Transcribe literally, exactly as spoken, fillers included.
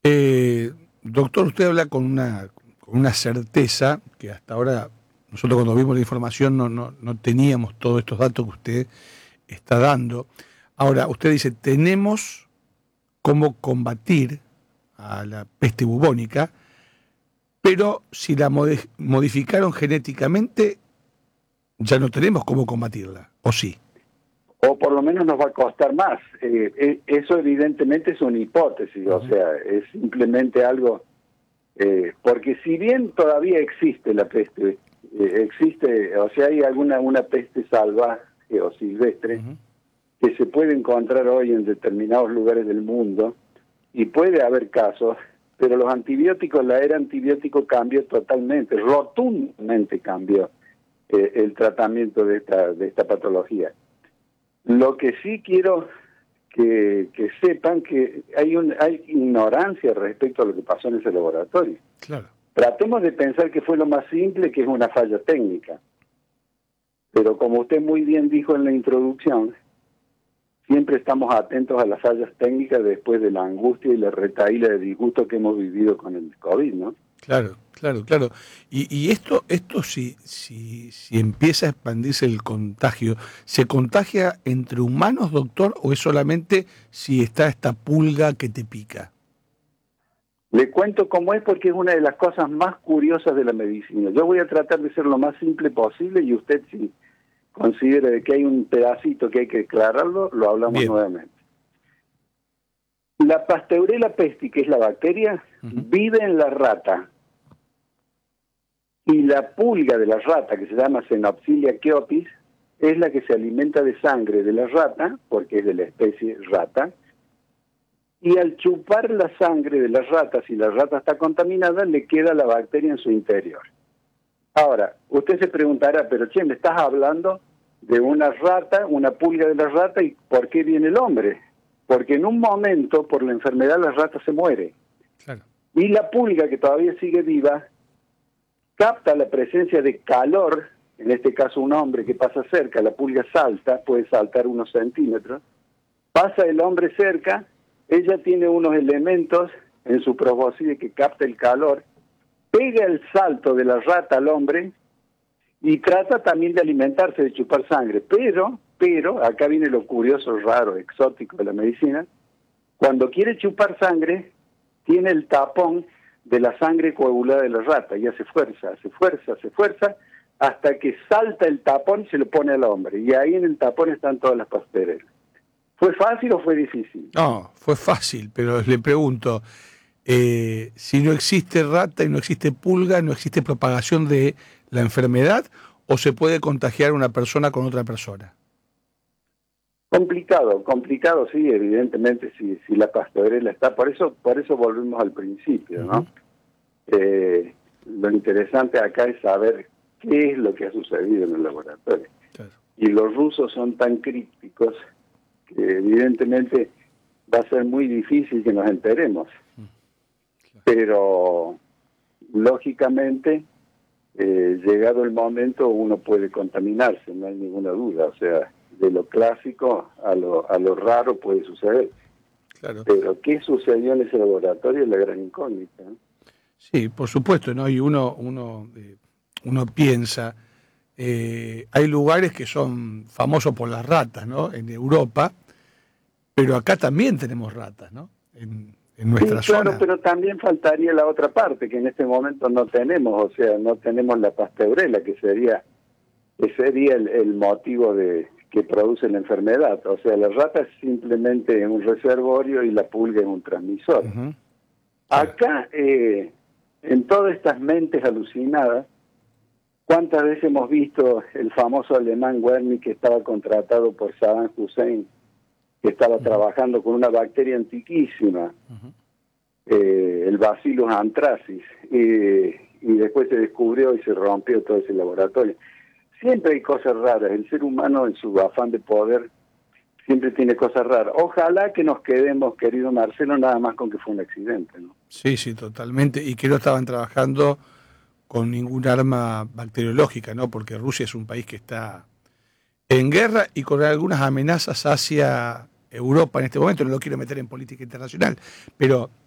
Eh, doctor, usted habla con una, con una certeza que hasta ahora, nosotros cuando vimos la información no, no, no teníamos todos estos datos que usted está dando. Ahora, usted dice, tenemos cómo combatir a la peste bubónica, pero si la mod- modificaron genéticamente, ya no tenemos cómo combatirla, ¿o sí? O por lo menos nos va a costar más. Eh, eh, eso evidentemente es una hipótesis, uh-huh. O sea, es simplemente algo, eh, porque si bien todavía existe la peste, eh, existe, o sea, hay alguna una peste salvaje o silvestre, uh-huh. que se puede encontrar hoy en determinados lugares del mundo, y puede haber casos, pero los antibióticos, la era antibiótico cambió totalmente, rotundamente cambió eh, el tratamiento de esta, de esta patología. Lo que sí quiero que, que sepan que hay, un, hay ignorancia respecto a lo que pasó en ese laboratorio. Claro. Tratemos de pensar que fue lo más simple, que es una falla técnica. Pero como usted muy bien dijo en la introducción, siempre estamos atentos a las fallas técnicas después de la angustia y la retahíla de disgusto que hemos vivido con el COVID, ¿no? Claro, claro, claro. Y, y esto, esto si, si, si empieza a expandirse el contagio, ¿se contagia entre humanos, doctor, o es solamente si está esta pulga que te pica? Le cuento cómo es porque es una de las cosas más curiosas de la medicina. Yo voy a tratar de ser lo más simple posible y usted, si considera que hay un pedacito que hay que aclararlo, lo hablamos Bien. nuevamente. La Pasteurella pesti, que es la bacteria, uh-huh. vive en la rata. Y la pulga de la rata, que se llama Xenopsilia chaeotis, es la que se alimenta de sangre de la rata, porque es de la especie rata. Y al chupar la sangre de la rata, si la rata está contaminada, le queda la bacteria en su interior. Ahora, usted se preguntará, pero che, me estás hablando de una rata, una pulga de la rata, ¿y por qué viene el hombre? Porque en un momento, por la enfermedad, la rata se muere. Claro. Y la pulga, que todavía sigue viva, capta la presencia de calor, en este caso un hombre que pasa cerca, la pulga salta, puede saltar unos centímetros, pasa el hombre cerca, ella tiene unos elementos en su probóscide que capta el calor, pega el salto de la rata al hombre y trata también de alimentarse, de chupar sangre. Pero, pero, acá viene lo curioso, raro, exótico de la medicina, cuando quiere chupar sangre, tiene el tapón de la sangre coagulada de la rata y hace fuerza, hace fuerza, hace fuerza, hasta que salta el tapón y se lo pone al hombre. Y ahí en el tapón están todas las pasterelas. ¿Fue fácil o fue difícil? No, fue fácil, pero le pregunto, eh, si no existe rata y no existe pulga, ¿no existe propagación de la enfermedad o se puede contagiar una persona con otra persona? Complicado, complicado, sí, evidentemente, si, si la pastorela está, por eso por eso volvemos al principio, ¿no? Uh-huh. Eh, lo interesante acá es saber qué es lo que ha sucedido en el laboratorio. Claro. Y los rusos son tan crípticos que evidentemente va a ser muy difícil que nos enteremos. Uh-huh. Claro. Pero, lógicamente, eh, llegado el momento, uno puede contaminarse, no hay ninguna duda, o sea, de lo clásico a lo, a lo raro puede suceder. Claro. Pero ¿qué sucedió en ese laboratorio? Es la gran incógnita, ¿no? Sí, por supuesto, ¿no? Y uno, uno, eh, uno piensa, eh, hay lugares que son famosos por las ratas, ¿no? En Europa, pero acá también tenemos ratas, ¿no? En, en nuestra sí, claro, zona. Pero también faltaría la otra parte, que en este momento no tenemos, o sea, no tenemos la pasteurela, que sería, que sería el, el motivo de que produce la enfermedad. O sea, la rata es simplemente un reservorio y la pulga es un transmisor. Uh-huh. Acá, eh, en todas estas mentes alucinadas, ¿cuántas veces hemos visto el famoso alemán Wernicke, que estaba contratado por Saddam Hussein, que estaba uh-huh. trabajando con una bacteria antiquísima, uh-huh. eh, el Bacillus anthracis, eh, y después se descubrió y se rompió todo ese laboratorio? Siempre hay cosas raras. El ser humano, en su afán de poder, siempre tiene cosas raras. Ojalá que nos quedemos, querido Marcelo, nada más con que fue un accidente, ¿no? Sí, sí, totalmente. Y que no estaban trabajando con ningún arma bacteriológica, ¿no? Porque Rusia es un país que está en guerra y con algunas amenazas hacia Europa en este momento. No lo quiero meter en política internacional, pero